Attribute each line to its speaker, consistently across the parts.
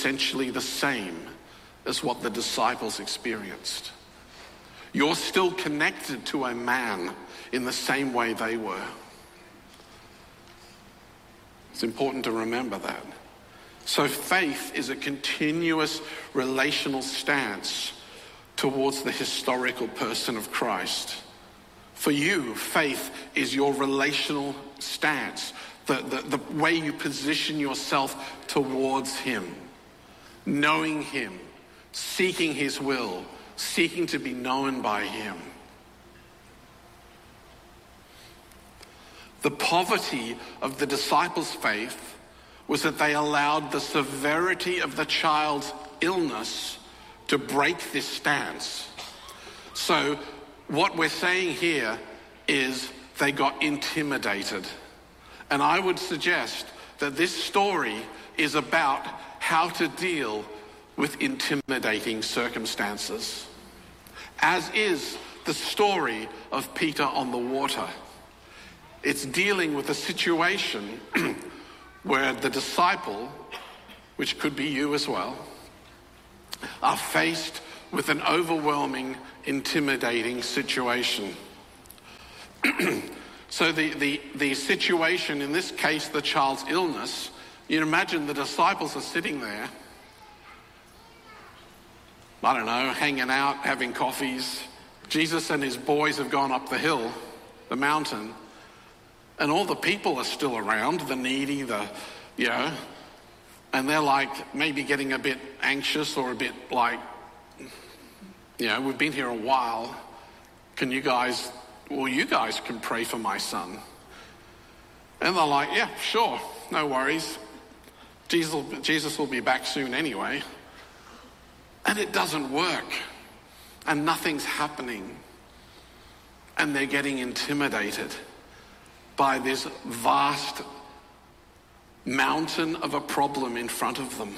Speaker 1: essentially the same as what the disciples experienced. You're still connected to a man in the same way they were. It's important to remember that. So faith is a continuous relational stance towards the historical person of Christ. For you, faith is your relational stance, the way you position yourself towards him, knowing him, seeking his will, seeking to be known by him. The poverty of the disciples' faith was that they allowed the severity of the child's illness to break this stance. So what we're saying here is they got intimidated. And I would suggest that this story is about how to deal with intimidating circumstances, as is the story of Peter on the water. It's dealing with a situation where the disciple, which could be you as well, are faced with an overwhelming, intimidating situation. So the situation, in this case, the child's illness, you imagine the disciples are sitting there, I don't know, hanging out, having coffees. Jesus and his boys have gone up the hill, the mountain, and all the people are still around, the needy, and they're like maybe getting a bit anxious or a bit like, we've been here a while. You guys can pray for my son. And they're like, yeah, sure, no worries. Jesus will be back soon anyway. And it doesn't work. And nothing's happening. And they're getting intimidated by this vast mountain of a problem in front of them.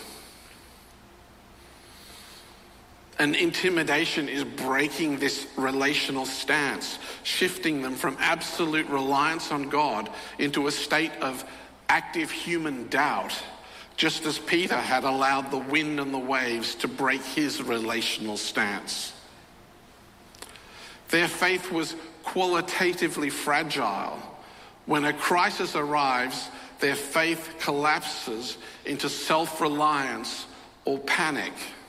Speaker 1: And intimidation is breaking this relational stance, shifting them from absolute reliance on God into a state of active human doubt, just as Peter had allowed the wind and the waves to break his relational stance. Their faith was qualitatively fragile. When a crisis arrives, their faith collapses into self-reliance or panic.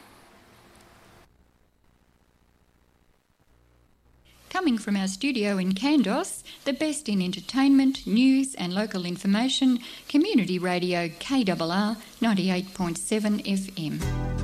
Speaker 2: Coming from our studio in Kandos, the best in entertainment, news and local information, Community Radio KRR 98.7 FM.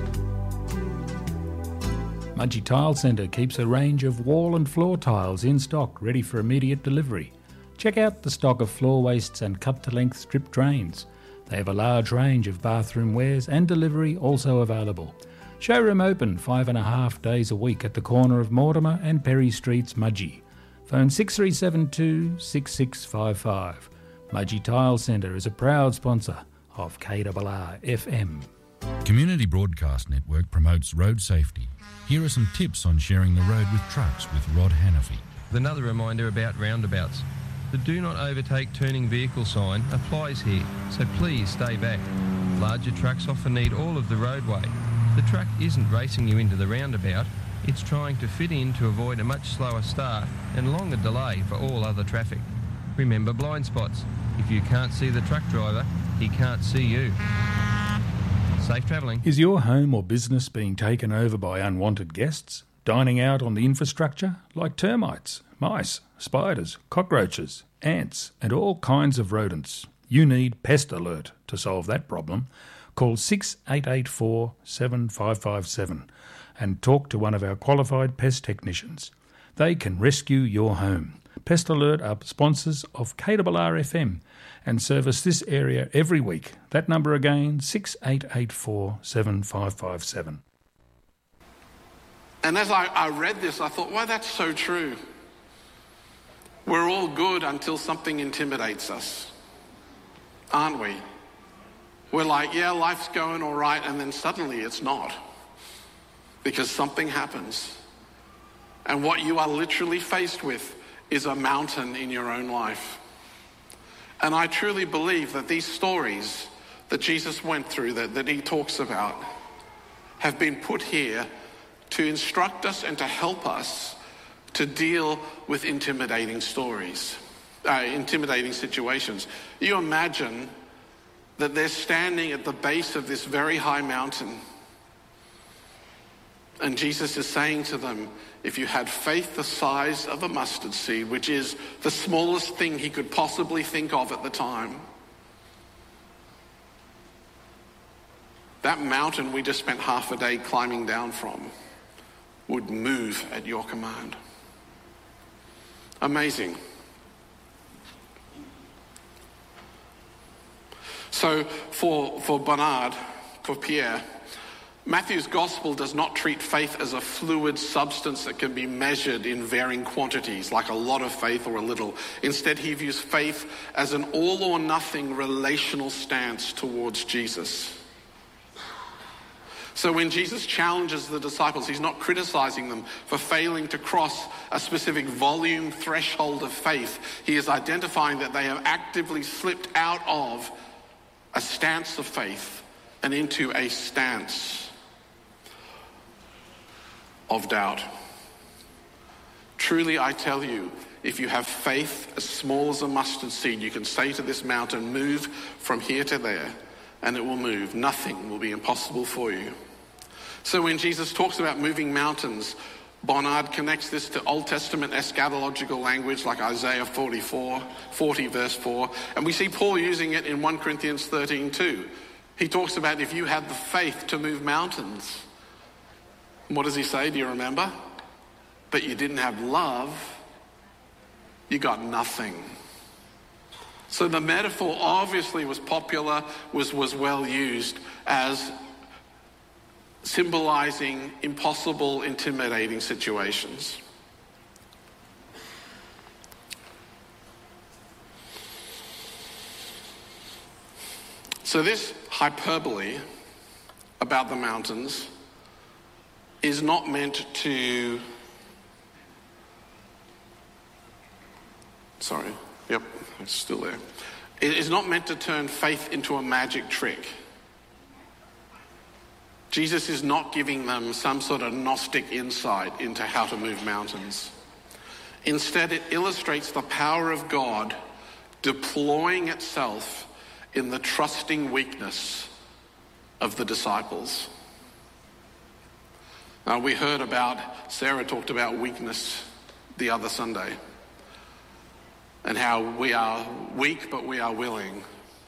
Speaker 3: Mudgee Tile Centre keeps a range of wall and floor tiles in stock, ready for immediate delivery. Check out the stock of floor wastes and cut-to-length strip drains. They have a large range of bathroom wares and delivery also available. Showroom open 5.5 days a week at the corner of Mortimer and Perry Streets, Mudgee. Phone 6372 6655. Mudgee Tile Centre is a proud sponsor of KRR FM.
Speaker 4: Community Broadcast Network promotes road safety. Here are some tips on sharing the road with trucks with Rod Hannafy.
Speaker 5: Another reminder about roundabouts. The do not overtake turning vehicle sign applies here, so please stay back. Larger trucks often need all of the roadway. The truck isn't racing you into the roundabout, it's trying to fit in to avoid a much slower start and longer delay for all other traffic. Remember blind spots. If you can't see the truck driver, he can't see you. Safe travelling.
Speaker 3: Is your home or business being taken over by unwanted guests? Dining out on the infrastructure like termites, mice, spiders, cockroaches, ants and all kinds of rodents? You need Pest Alert to solve that problem. Call 6884 7557 and talk to one of our qualified pest technicians. They can rescue your home. Pest Alert are sponsors of KRR FM and service this area every week. That number again, 6884 7557.
Speaker 1: And as I read this, I thought, wow, that's so true. We're all good until something intimidates us, aren't we? We're like, yeah, life's going all right, and then suddenly it's not. Because something happens. And what you are literally faced with is a mountain in your own life. And I truly believe that these stories that Jesus went through, that he talks about, have been put here to instruct us and to help us to deal with intimidating situations. You imagine that they're standing at the base of this very high mountain, and Jesus is saying to them, if you had faith the size of a mustard seed, which is the smallest thing he could possibly think of at the time, that mountain we just spent half a day climbing down from would move at your command. Amazing. So for Bernard, for Pierre, Matthew's gospel does not treat faith as a fluid substance that can be measured in varying quantities, like a lot of faith or a little. Instead, he views faith as an all or nothing relational stance towards Jesus. So when Jesus challenges the disciples, he's not criticizing them for failing to cross a specific volume threshold of faith. He is identifying that they have actively slipped out of a stance of faith and into a stance of doubt. Truly, I tell you, if you have faith as small as a mustard seed, you can say to this mountain, move from here to there, and it will move. Nothing will be impossible for you. So when Jesus talks about moving mountains, Bernard connects this to Old Testament eschatological language like Isaiah 40 verse 4. And we see Paul using it in 1 Corinthians 13 too. He talks about if you had the faith to move mountains. And what does he say? Do you remember? But you didn't have love, you got nothing. So the metaphor obviously was popular, was well used as symbolizing impossible, intimidating situations. So this hyperbole about the mountains is not meant to... it's still there. It is not meant to turn faith into a magic trick. Jesus is not giving them some sort of Gnostic insight into how to move mountains. Instead, it illustrates the power of God deploying itself in the trusting weakness of the disciples. Now, we heard about, Sarah talked about weakness the other Sunday, and how we are weak, but we are willing.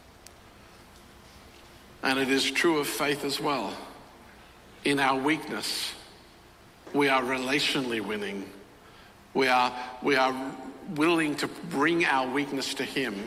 Speaker 1: And it is true of faith as well. In our weakness, we are relationally winning. We are willing to bring our weakness to him,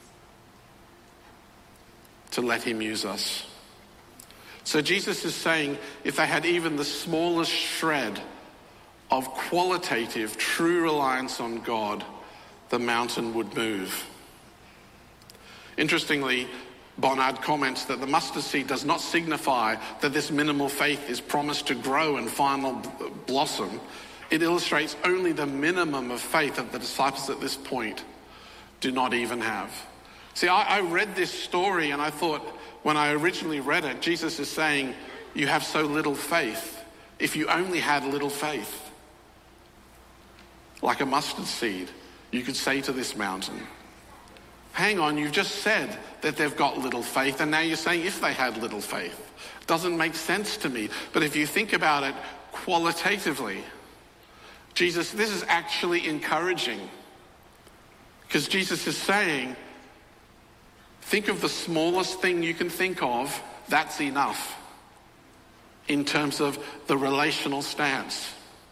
Speaker 1: to let him use us. So Jesus is saying, if they had even the smallest shred of qualitative, true reliance on God, the mountain would move. Interestingly, Bernard comments that the mustard seed does not signify that this minimal faith is promised to grow and finally blossom. It illustrates only the minimum of faith that the disciples at this point do not even have. See, I read this story and I thought, when I originally read it, Jesus is saying, you have so little faith. If you only had little faith, like a mustard seed, you could say to this mountain, hang on, you've just said that they've got little faith, and now you're saying if they had little faith. Doesn't make sense to me. But if you think about it qualitatively, this is actually encouraging. Because Jesus is saying, think of the smallest thing you can think of, that's enough in terms of the relational stance.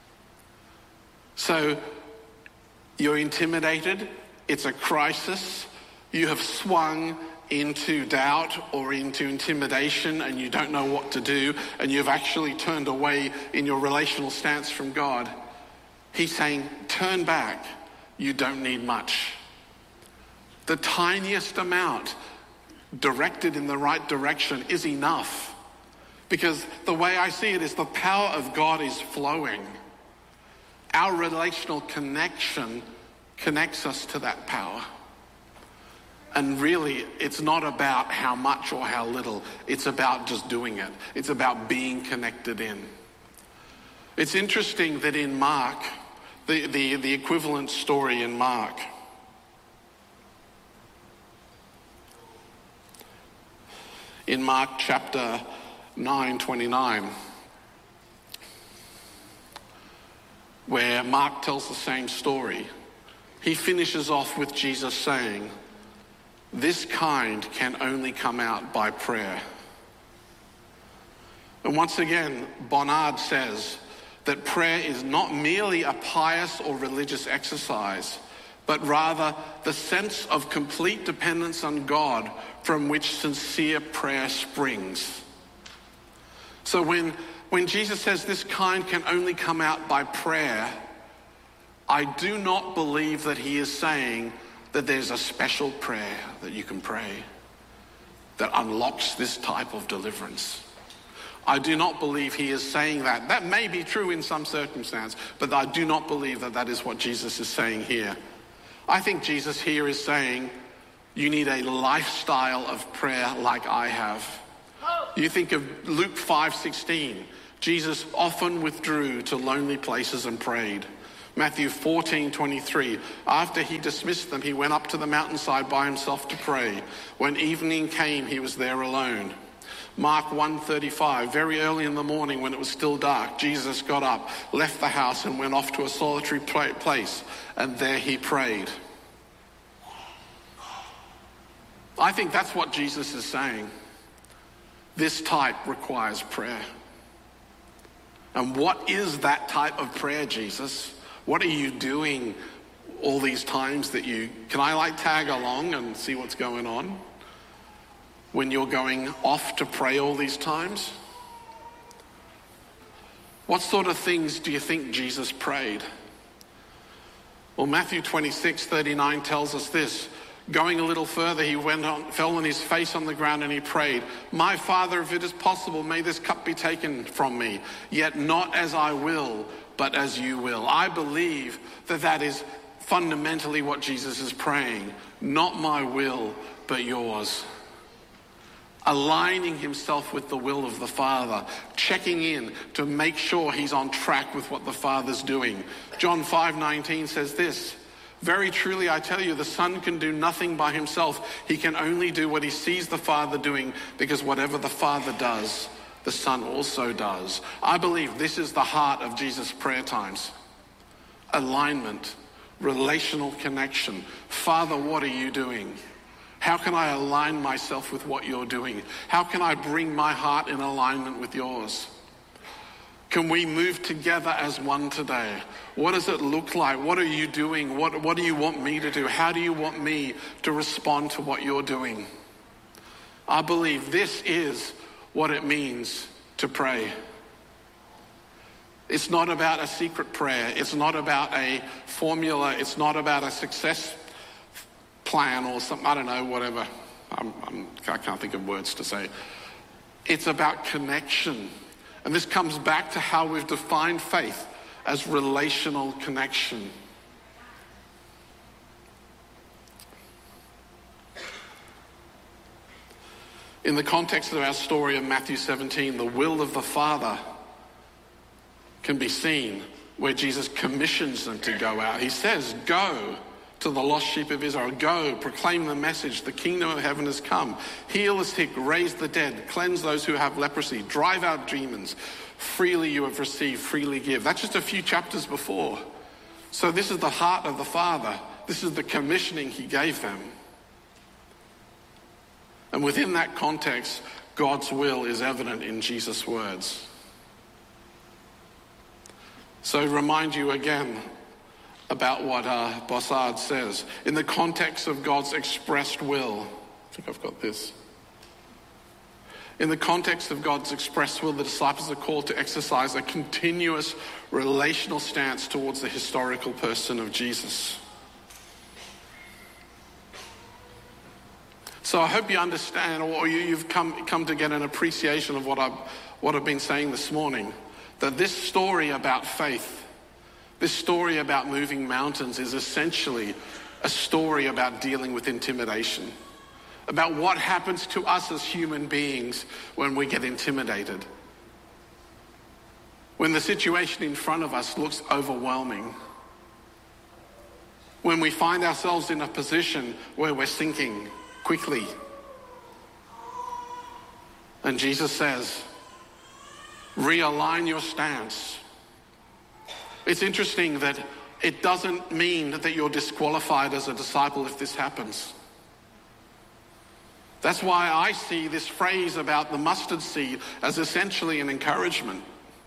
Speaker 1: So you're intimidated, it's a crisis, you have swung into doubt or into intimidation and you don't know what to do, and you've actually turned away in your relational stance from God. He's saying, turn back, you don't need much. The tiniest amount directed in the right direction is enough. Because the way I see it is the power of God is flowing. Our relational connection connects us to that power. And really, it's not about how much or how little. It's about just doing it. It's about being connected in. It's interesting that in Mark, the equivalent story in Mark, in Mark chapter 9:29, where Mark tells the same story, he finishes off with Jesus saying, "This kind can only come out by prayer." And once again, Bonnard says that prayer is not merely a pious or religious exercise, but rather the sense of complete dependence on God from which sincere prayer springs. So when Jesus says this kind can only come out by prayer, I do not believe that he is saying that there's a special prayer that you can pray that unlocks this type of deliverance. I do not believe he is saying that. That may be true in some circumstance, but I do not believe that that is what Jesus is saying here. I think Jesus here is saying you need a lifestyle of prayer like I have. You think of Luke 5:16. Jesus often withdrew to lonely places and prayed. Matthew 14:23. After he dismissed them, he went up to the mountainside by himself to pray. When evening came, he was there alone. Mark 1:35. Very early in the morning, when it was still dark, Jesus got up, left the house, and went off to a solitary place, and there he prayed. I think that's what Jesus is saying. This type requires prayer. And what is that type of prayer, Jesus? What are you doing all these times that can I tag along and see what's going on? When you're going off to pray all these times? What sort of things do you think Jesus prayed? Well, Matthew 26:39 tells us this. Going a little further, he fell on his face on the ground and he prayed, "My Father, if it is possible, may this cup be taken from me, yet not as I will, but as you will." I believe that is fundamentally what Jesus is praying. Not my will, but yours. Aligning himself with the will of the Father, checking in to make sure he's on track with what the Father's doing. John 5:19 says this, "Very truly I tell you, the Son can do nothing by himself. He can only do what he sees the Father doing, because whatever the Father does, the Son also does." I believe this is the heart of Jesus' prayer times. Alignment, relational connection. Father, what are you doing? How can I align myself with what you're doing? How can I bring my heart in alignment with yours? Can we move together as one today? What does it look like? What are you doing? What do you want me to do? How do you want me to respond to what you're doing? I believe this is what it means to pray. It's not about a secret prayer. It's not about a formula. It's not about a success plan or something, I don't know, whatever. I can't think of words to say. It's about connection. And this comes back to how we've defined faith as relational connection. In the context of our story of Matthew 17, the will of the Father can be seen where Jesus commissions them to go out. He says, "Go to the lost sheep of Israel. Go, proclaim the message. The kingdom of heaven has come. Heal the sick, raise the dead, cleanse those who have leprosy, drive out demons. Freely you have received, freely give." That's just a few chapters before. So this is the heart of the Father. This is the commissioning he gave them. And within that context, God's will is evident in Jesus' words. So remind you again about what Bossard says. In the context of God's expressed will, I think I've got this. In the context of God's expressed will, the disciples are called to exercise a continuous relational stance towards the historical person of Jesus. So I hope you understand, or you've come to get an appreciation of what I've been saying this morning, that this story about faith, this story about moving mountains, is essentially a story about dealing with intimidation, about what happens to us as human beings when we get intimidated. When the situation in front of us looks overwhelming. When we find ourselves in a position where we're sinking quickly. And Jesus says, realign your stance. It's interesting that it doesn't mean that you're disqualified as a disciple if this happens. That's why I see this phrase about the mustard seed as essentially an encouragement.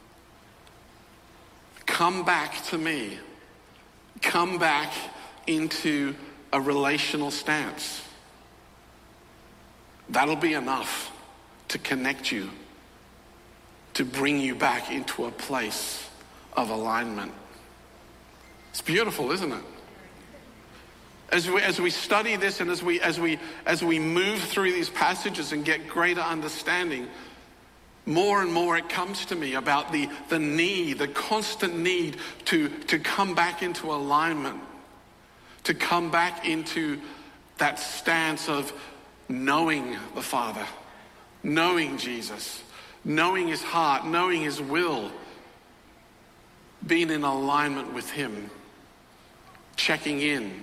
Speaker 1: Come back to me. Come back into a relational stance. That'll be enough to connect you, to bring you back into a place of alignment. It's beautiful, isn't it? As we study this and as we move through these passages and get greater understanding, more and more it comes to me about the need, the constant need to come back into alignment, to come back into that stance of knowing the Father, knowing Jesus, knowing his heart, knowing his will, being in alignment with him, checking in.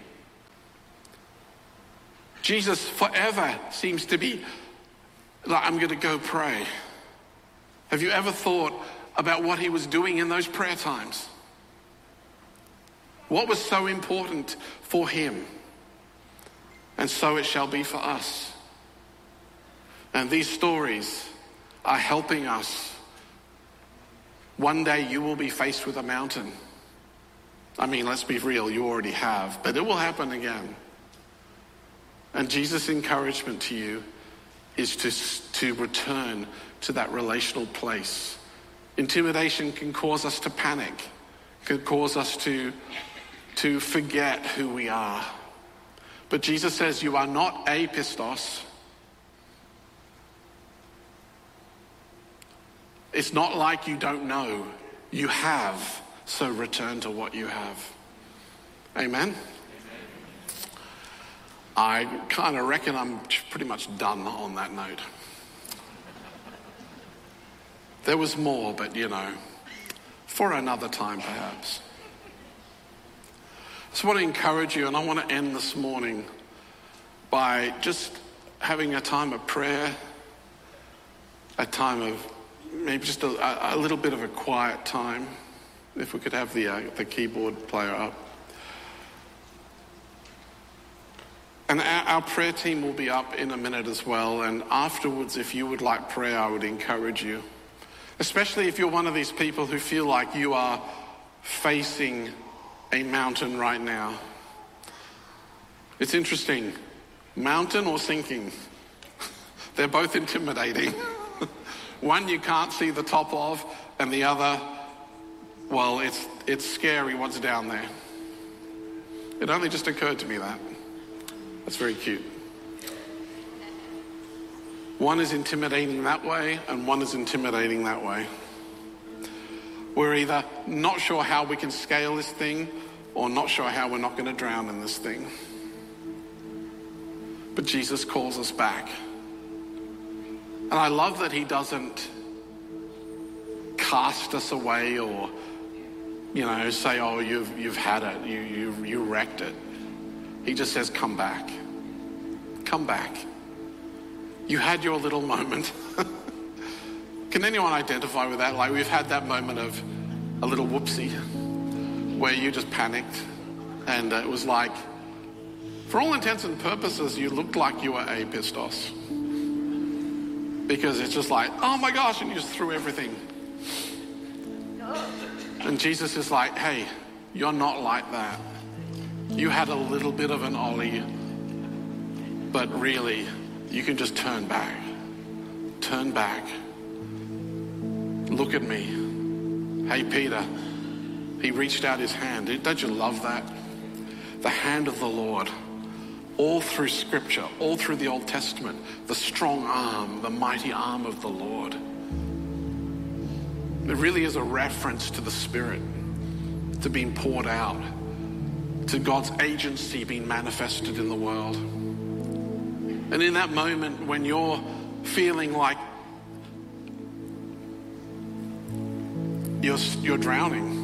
Speaker 1: Jesus forever seems to be like, I'm going to go pray. Have you ever thought about what he was doing in those prayer times? What was so important for him? And so it shall be for us. And these stories are helping us. One day you will be faced with a mountain. I mean, let's be real, you already have, but it will happen again. And Jesus' encouragement to you is to return to that relational place. Intimidation can cause us to panic, can cause us to forget who we are. But Jesus says you are not apistos. It's not like you don't know. You have, so return to what you have. Amen? I kind of reckon I'm pretty much done on that note. There was more, but for another time perhaps. I just want to encourage you, and I want to end this morning by just having a time of prayer, a time of maybe just a little bit of a quiet time. If we could have the keyboard player up. And our prayer team will be up in a minute as well. And afterwards, if you would like prayer, I would encourage you. Especially if you're one of these people who feel like you are facing a mountain right now. It's interesting. Mountain or sinking? They're both intimidating. One you can't see the top of, and the other, well, it's scary what's down there. It only just occurred to me that. That's very cute. One is intimidating that way, and one is intimidating that way. We're either not sure how we can scale this thing, or not sure how we're not going to drown in this thing. But Jesus calls us back. And I love that he doesn't cast us away or, say, oh, you've had it, you wrecked it. He just says, come back. Come back. You had your little moment. Can anyone identify with that? Like, we've had that moment of a little whoopsie where you just panicked, and it was like, for all intents and purposes, you looked like you were apistos. Because it's just like, oh my gosh, and you just threw everything. And Jesus is like, hey, you're not like that. You had a little bit of an ollie, but really, you can just turn back. Turn back. Look at me. Hey, Peter. He reached out his hand. Don't you love that? The hand of the Lord. All through Scripture, all through the Old Testament, the strong arm, the mighty arm of the Lord. It really is a reference to the Spirit, to being poured out. to God's agency being manifested in the world. And in that moment when you're feeling like you're drowning,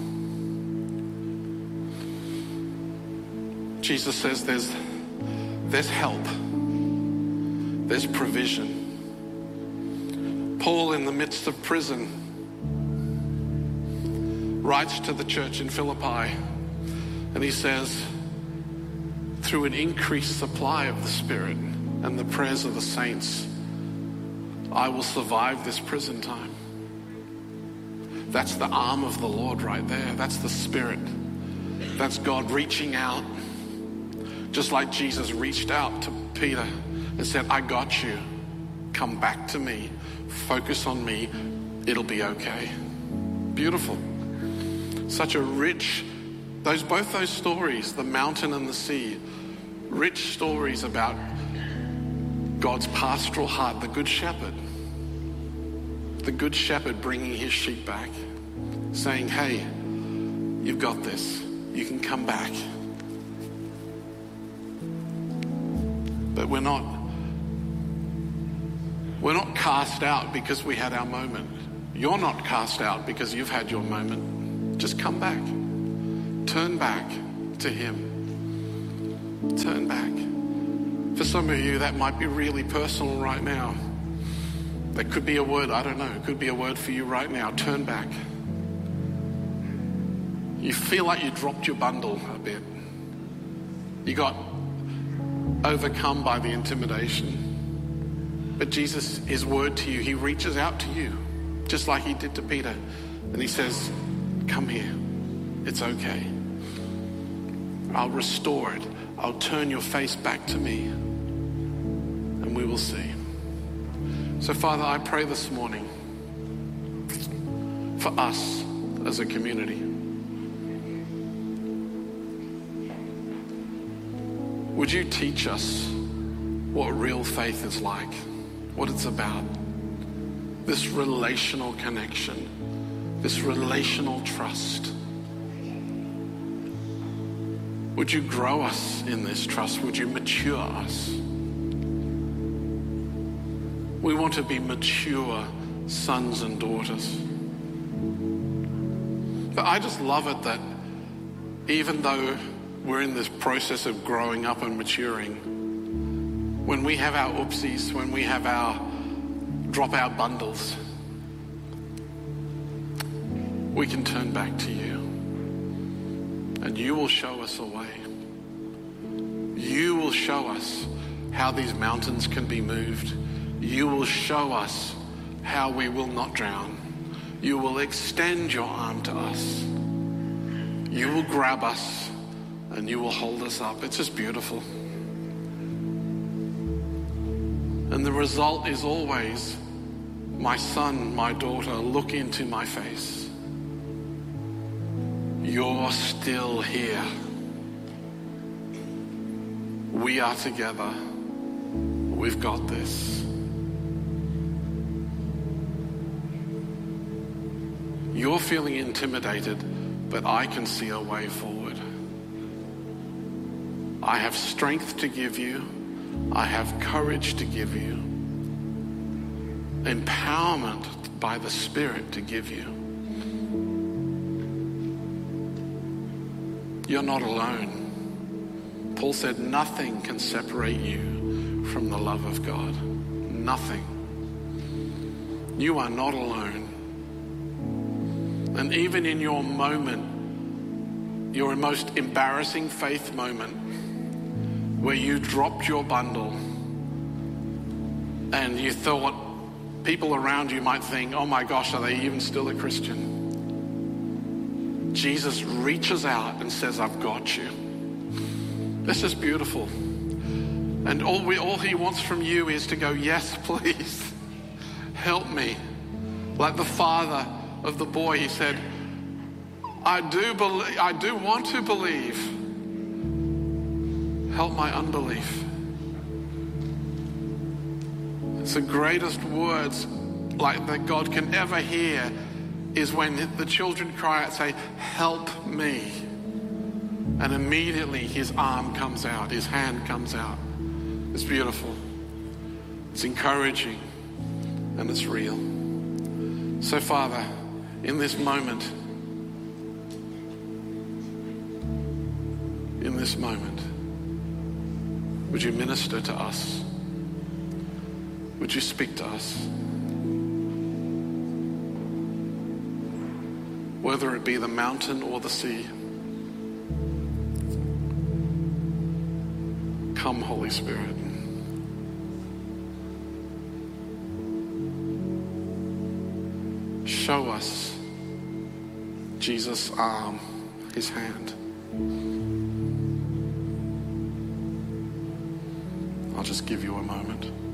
Speaker 1: Jesus says there's help, there's provision. Paul, in the midst of prison, writes to the church in Philippi, and he says, through an increased supply of the Spirit and the prayers of the saints, I will survive this prison time. That's the arm of the Lord right there. That's the Spirit. That's God reaching out, just like Jesus reached out to Peter and said, I got you. Come back to me. Focus on me. It'll be okay. Beautiful. Such a rich, both those stories, the mountain and the sea, rich stories about God's pastoral heart, the good shepherd bringing his sheep back, saying, hey, you've got this. You can come back. But we're not cast out because we had our moment. You're not cast out because you've had your moment. Just come back. Turn back to him. Turn back. For some of you, that might be really personal right now. That could be a word, I don't know. It could be a word for you right now. Turn back. You feel like you dropped your bundle a bit. You got overcome by the intimidation. But Jesus, his word to you, he reaches out to you, just like he did to Peter. And he says, come here. It's okay. I'll restore it. I'll turn your face back to me. And we will see. So, Father, I pray this morning for us as a community. Would you teach us what real faith is like, what it's about? This relational connection, this relational trust. Would you grow us in this trust? Would you mature us? We want to be mature sons and daughters. But I just love it that even though we're in this process of growing up and maturing, when we have our oopsies, when we have our drop our bundles, we can turn back to you. And you will show us a way. You will show us how these mountains can be moved. You will show us how we will not drown. You will extend your arm to us. You will grab us and you will hold us up. It's just beautiful. And the result is always, my son, my daughter, look into my face. You're still here. We are together. We've got this. You're feeling intimidated, but I can see a way forward. I have strength to give you. I have courage to give you. Empowerment by the Spirit to give you. You're not alone. Paul said nothing can separate you from the love of God. Nothing. You are not alone. And even in your moment, your most embarrassing faith moment, where you dropped your bundle and you thought people around you might think, oh my gosh, are they even still a Christian? Jesus reaches out and says, I've got you. This is beautiful. And all he wants from you is to go, yes, please, help me. Like the father of the boy, he said, I do want to believe. Help my unbelief. It's the greatest words like that God can ever hear is when the children cry out, say, help me. And immediately his arm comes out, his hand comes out. It's beautiful. It's encouraging. And it's real. So Father, in this moment, would you minister to us? Would you speak to us? Whether it be the mountain or the sea. Come, Holy Spirit. Show us Jesus' arm, his hand. I'll just give you a moment.